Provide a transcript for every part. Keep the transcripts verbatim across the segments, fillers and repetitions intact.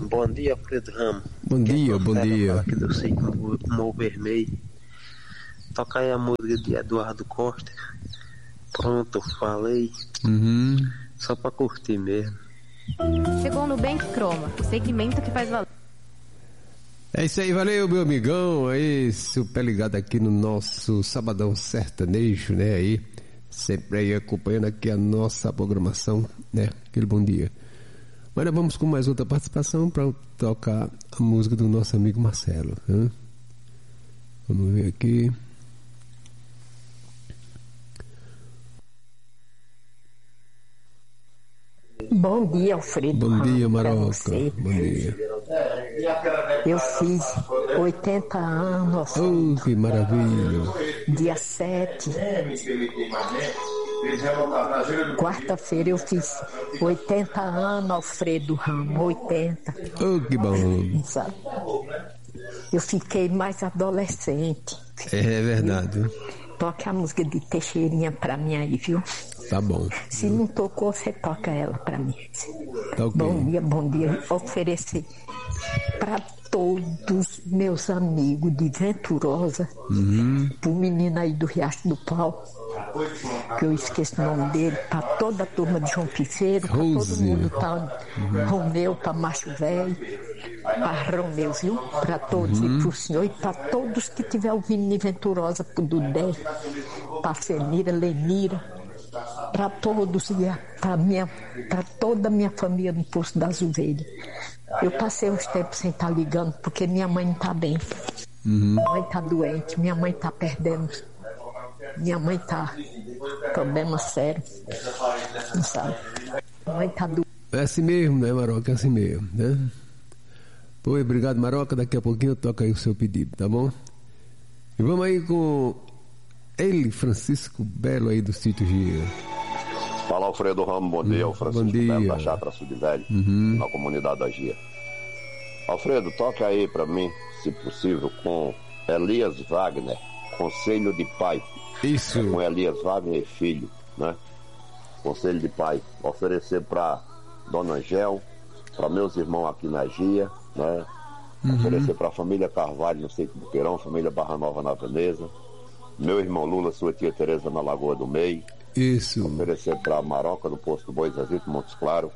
Bom dia, Alfredo Ramos. Bom dia, bom dia. Aqui do Ciclo Morro Vermelho. Toca aí a música de Eduardo Costa. Pronto, falei. Uhum. Só pra curtir mesmo. Chegou o Nubank Croma, o segmento que faz valer. É isso aí, valeu, meu amigão. Aí, super ligado aqui no nosso Sabadão Sertanejo, né? Aí, sempre aí acompanhando aqui a nossa programação, né? Aquele bom dia. Agora vamos com mais outra participação para tocar a música do nosso amigo Marcelo, né? Vamos ver aqui. Bom dia, Alfredo. Bom dia, Ramos, Maroca. Bom dia. Eu fiz oitenta anos, Alfredo. Oh, que maravilha. Dia sete. Quarta-feira eu fiz oitenta anos, Alfredo Ramos, oitenta. Oh, que bom. Sabe? Eu fiquei mais adolescente. É verdade. Toque a música de Teixeirinha pra mim aí, viu? Tá bom. Se não tocou, você toca ela pra mim. Tá okay. Bom dia, bom dia. Oferecer pra todos meus amigos de Venturosa, uhum. pro menino aí do Riacho do Pau, que eu esqueço o nome dele, pra toda a turma de João Pifeiro, pra Rose. todo mundo, tá? Uhum. Romeu, pra Macho Velho, pra Romeu, viu? Pra todos, uhum. e pro senhor, e pra todos que tiver ouvindo em Venturosa, pro Dudé, pra Fenira, Lenira, para todos e para minha, para toda a minha família no Poço das Ovelhas. Eu passei uns tempos sem estar ligando porque minha mãe não está bem. Uhum. Minha mãe está doente, minha mãe está perdendo, minha mãe está problema sério, não sabe? Minha mãe está doente. É assim mesmo, né, Maroca? É assim mesmo, né? Pô, obrigado, Maroca. Daqui a pouquinho eu toco aí o seu pedido, tá bom? E vamos aí com ele, Francisco Belo, aí do Sítio Gira. Fala, Alfredo Ramos, bom dia. Hum, o Francisco Belo da Chácara Sudvelho, uhum. na comunidade da Gia. Alfredo, toca aí pra mim, se possível, com Elias Wagner, Conselho de Pai. Isso. É com Elias Wagner e filho, né? Conselho de Pai. Oferecer pra Dona Angel, pra meus irmãos aqui na Gia, né? Uhum. Oferecer pra família Carvalho no Centro do Peirão, família Barra Nova na Veneza. Meu irmão Lula, sua tia Tereza na Lagoa do Meio. Isso. Oferecer para Maroca do Posto do Boi Zazito, Montes Claros.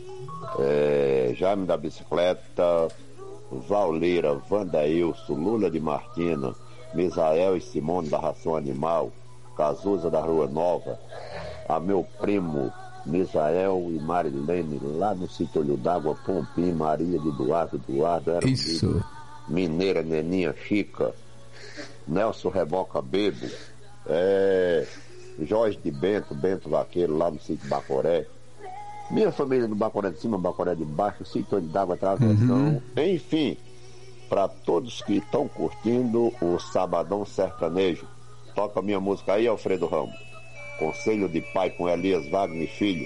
É, Jaime da Bicicleta, Valleira, Vandailson, Lula de Martina, Misael e Simone da Ração Animal, Cazuza da Rua Nova, a meu primo Misael e Marilene, lá no Sítio Olho d'Água, Pompim, Maria de Eduardo, Eduardo, era Isso. Mineira, Neninha, Chica, Nelson Reboca Bebo, é, Jorge de Bento, Bento Vaqueiro, lá no sítio Bacoré, minha família no Bacoré de cima, Bacoré de baixo, sítio de d'água, travessão, uhum. Enfim, para todos que estão curtindo o Sabadão Sertanejo, toca a minha música aí, Alfredo Ramos, Conselho de Pai com Elias Wagner Filho.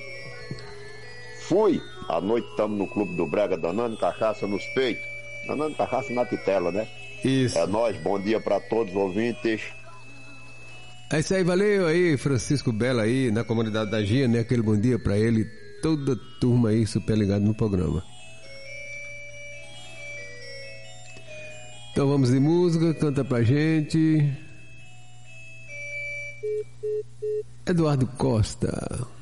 Fui, à noite estamos no Clube do Brega, danando cachaça nos peitos, danando cachaça na titela, né? Isso. É nóis, bom dia para todos os ouvintes. É isso aí, valeu aí, Francisco Belo aí, na comunidade da Gia, né? Aquele bom dia pra ele, toda a turma aí super ligada no programa. Então vamos de música, canta pra gente Eduardo Costa.